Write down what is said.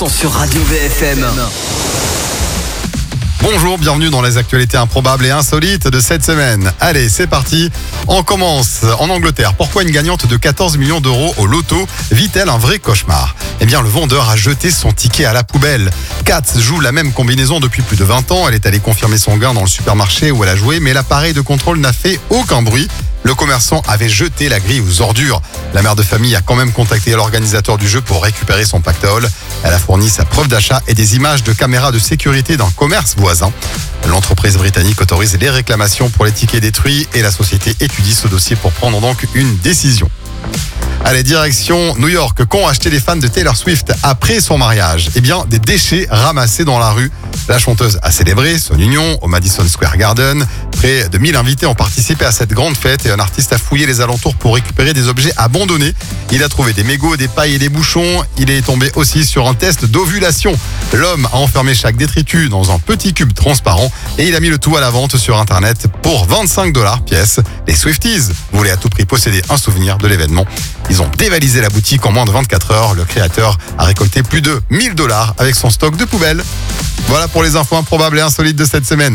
sont sur Radio VFM. Bonjour, bienvenue dans les actualités improbables et insolites de cette semaine. Allez, c'est parti. On commence en Angleterre. Pourquoi une gagnante de 14 millions d'euros au loto vit-elle un vrai cauchemar ? Eh bien, le vendeur a jeté son ticket à la poubelle. Kat joue la même combinaison depuis plus de 20 ans. Elle est allée confirmer son gain dans le supermarché où elle a joué, mais l'appareil de contrôle n'a fait aucun bruit. Le commerçant avait jeté la grille aux ordures. La mère de famille a quand même contacté l'organisateur du jeu pour récupérer son pactole. Elle a fourni sa preuve d'achat et des images de caméras de sécurité d'un commerce voisin. L'entreprise britannique autorise les réclamations pour les tickets détruits et la société étudie ce dossier pour prendre donc une décision. Allez, direction New York. Qu'ont acheté les fans de Taylor Swift après son mariage ? Eh bien, des déchets ramassés dans la rue. La chanteuse a célébré son union au Madison Square Garden. Près de 1000 invités ont participé à cette grande fête et un artiste a fouillé les alentours pour récupérer des objets abandonnés. Il a trouvé des mégots, des pailles et des bouchons. Il est tombé aussi sur un test d'ovulation. L'homme a enfermé chaque détritus dans un petit cube transparent et il a mis le tout à la vente sur Internet pour 25$ pièce. Les Swifties voulaient à tout prix posséder un souvenir de l'événement. Ils ont dévalisé la boutique en moins de 24 heures. Le créateur a récolté plus de $1000 avec son stock de poubelles. Voilà pour les infos improbables et insolites de cette semaine.